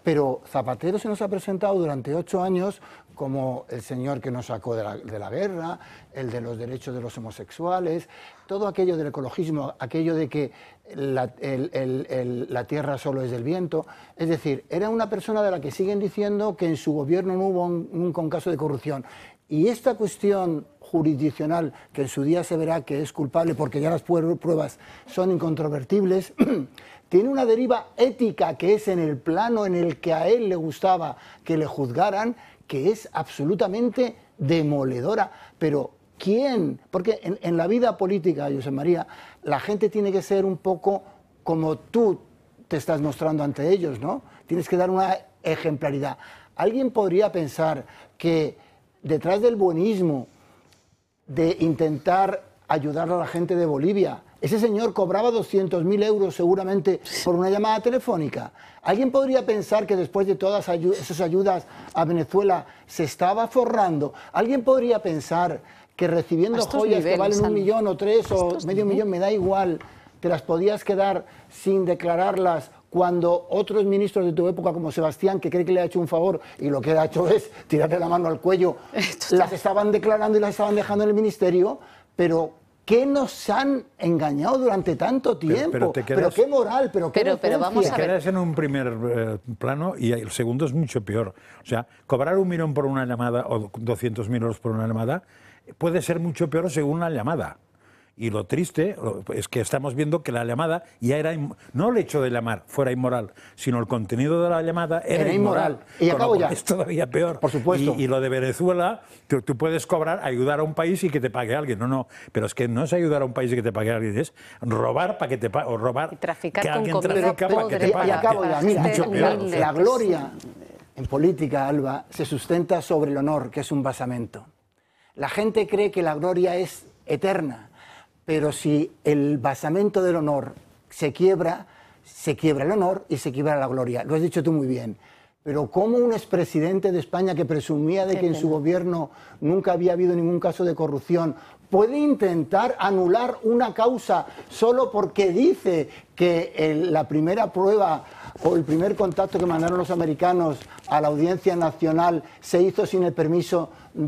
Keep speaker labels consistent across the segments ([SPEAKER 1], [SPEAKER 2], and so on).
[SPEAKER 1] Pero Zapatero se nos ha presentado durante 8 años como el señor que nos sacó de la guerra, el de los derechos de los homosexuales, todo aquello del ecologismo, aquello de que la tierra solo es del viento. Es decir, era una persona de la que siguen diciendo que en su gobierno no hubo nunca un caso de corrupción. Y esta cuestión jurisdiccional, que en su día se verá que es culpable porque ya las pruebas son incontrovertibles, tiene una deriva ética que es en el plano en el que a él le gustaba que le juzgaran, que es absolutamente demoledora. Pero ¿quién? Porque en la vida política, José María, la gente tiene que ser un poco como tú te estás mostrando ante ellos, ¿no? Tienes que dar una ejemplaridad. ¿Alguien podría pensar que detrás del buenismo de intentar ayudar a la gente de Bolivia, ese señor cobraba 200.000 euros seguramente por una llamada telefónica? ¿Alguien podría pensar que después de todas esas ayudas a Venezuela se estaba forrando? ¿Alguien podría pensar que recibiendo joyas que valen 1 millón o 3 o medio millón, me da igual, te las podías quedar sin declararlas, cuando otros ministros de tu época, como Sebastián, que cree que le ha hecho un favor y lo que ha hecho es tirarle la mano al cuello, las estaban declarando y las estaban dejando en el ministerio? Pero ¿qué nos han engañado durante tanto tiempo? Pero qué moral, pero
[SPEAKER 2] vamos a ver. Te quedas en un primer plano y el segundo es mucho peor. O sea, cobrar 1 millón por una llamada o 200.000 euros por una llamada puede ser mucho peor según la llamada. Y lo triste es que estamos viendo que la llamada ya era, no el hecho de llamar fuera inmoral, sino el contenido de la llamada era inmoral.
[SPEAKER 1] Y acabo ya.
[SPEAKER 2] Es todavía peor.
[SPEAKER 1] Por supuesto.
[SPEAKER 2] Y lo de Venezuela, tú puedes cobrar, ayudar a un país y que te pague alguien. No, pero es que no es ayudar a un país y que te pague alguien, es robar para que te pague, o robar,
[SPEAKER 3] y traficar
[SPEAKER 2] que
[SPEAKER 3] con
[SPEAKER 2] alguien
[SPEAKER 3] comida
[SPEAKER 2] trafica para que te pague.
[SPEAKER 1] Y acabo ya. Mira, la gloria en política, Alba, se sustenta sobre el honor, que es un basamento. La gente cree que la gloria es eterna, pero si el basamento del honor se quiebra el honor y se quiebra la gloria. Lo has dicho tú muy bien. Pero ¿cómo un expresidente de España que presumía de que en su gobierno nunca había habido ningún caso de corrupción puede intentar anular una causa solo porque dice que la primera prueba o el primer contacto que mandaron los americanos a la Audiencia Nacional se hizo sin el permiso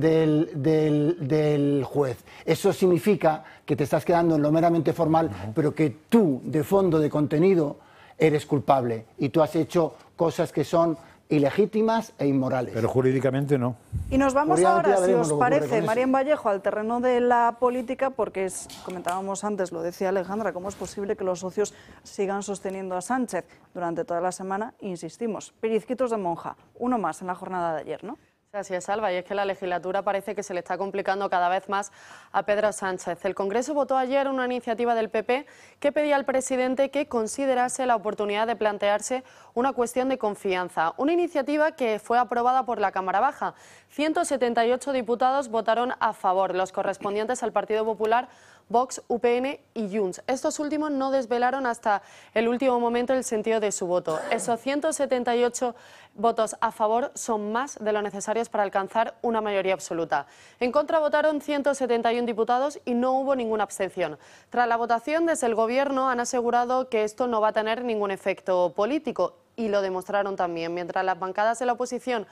[SPEAKER 1] del juez? Eso significa que te estás quedando en lo meramente formal, pero que tú, de fondo, de contenido, eres culpable. Y tú has hecho cosas que son ilegítimas e inmorales.
[SPEAKER 2] Pero jurídicamente no.
[SPEAKER 4] Y nos vamos ahora, si os parece, Marián Vallejo, al terreno de la política, porque comentábamos antes, lo decía Alejandra, cómo es posible que los socios sigan sosteniendo a Sánchez durante toda la semana. Insistimos, pellizquitos de monja, uno más en la jornada de ayer, ¿no?
[SPEAKER 3] Así es, Alba, y es que la legislatura parece que se le está complicando cada vez más a Pedro Sánchez. El Congreso votó ayer una iniciativa del PP que pedía al presidente que considerase la oportunidad de plantearse una cuestión de confianza. Una iniciativa que fue aprobada por la Cámara Baja. 178 diputados votaron a favor, los correspondientes al Partido Popular, Vox, UPN y Junts. Estos últimos no desvelaron hasta el último momento el sentido de su voto. Esos 178 votos a favor son más de lo necesarios para alcanzar una mayoría absoluta. En contra votaron 171 diputados y no hubo ninguna abstención. Tras la votación, desde el Gobierno han asegurado que esto no va a tener ningún efecto político. Y lo demostraron también. Mientras las bancadas de la oposición